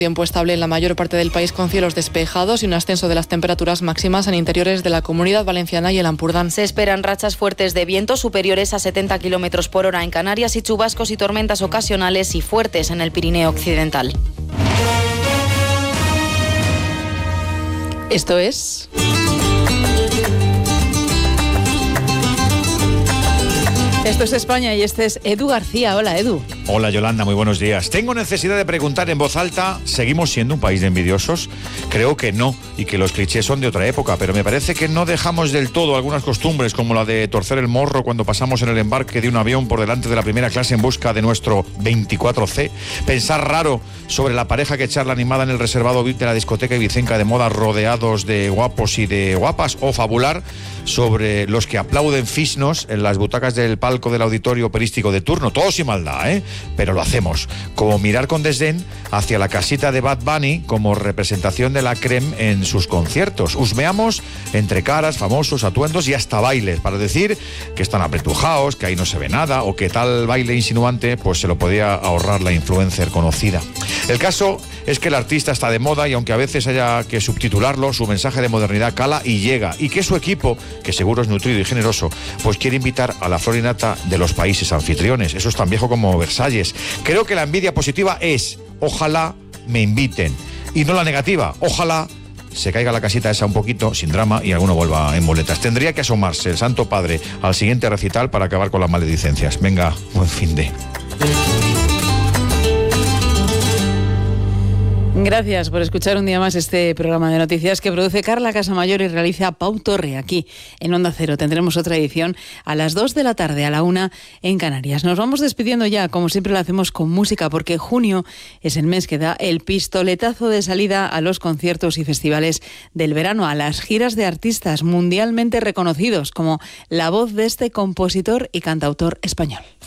Tiempo estable en la mayor parte del país con cielos despejados y un ascenso de las temperaturas máximas en interiores de la Comunidad Valenciana y el Ampurdán. Se esperan rachas fuertes de viento superiores a 70 km por hora en Canarias y chubascos y tormentas ocasionales y fuertes en el Pirineo occidental. Esto es... Esto es España y este es Edu García. Hola, Edu. Hola, Yolanda, muy buenos días. Tengo necesidad de preguntar en voz alta, ¿seguimos siendo un país de envidiosos? Creo que no, y que los clichés son de otra época, pero me parece que no dejamos del todo algunas costumbres, como la de torcer el morro cuando pasamos en el embarque de un avión por delante de la primera clase en busca de nuestro 24C, pensar raro sobre la pareja que charla animada en el reservado VIP de la discoteca ibicenca de moda rodeados de guapos y de guapas, o fabular sobre los que aplauden fisnos en las butacas del palco del auditorio operístico de turno, todo sin maldad, pero lo hacemos, como mirar con desdén hacia la casita de Bad Bunny como representación de la creme en sus conciertos. Husmeamos entre caras, famosos, atuendos y hasta bailes, para decir que están apretujados, que ahí no se ve nada, o que tal baile insinuante pues se lo podía ahorrar la influencer conocida. El caso es que el artista está de moda y aunque a veces haya que subtitularlo, su mensaje de modernidad cala y llega, y que su equipo, que seguro es nutrido y generoso, pues quiere invitar a la flor y nata de los países anfitriones. Eso es tan viejo como Versalles. Creo que la envidia positiva es, ojalá me inviten, y no la negativa, ojalá se caiga la casita esa un poquito, sin drama, y alguno vuelva en muletas. Tendría que asomarse el Santo Padre al siguiente recital para acabar con las maledicencias. Venga, buen fin de... Gracias por escuchar un día más este programa de noticias que produce Carla Casamayor y realiza Pau Torre aquí en Onda Cero. Tendremos otra edición a las 2 de la tarde, a la 1 en Canarias. Nos vamos despidiendo ya, como siempre lo hacemos con música, porque junio es el mes que da el pistoletazo de salida a los conciertos y festivales del verano, a las giras de artistas mundialmente reconocidos, como la voz de este compositor y cantautor español.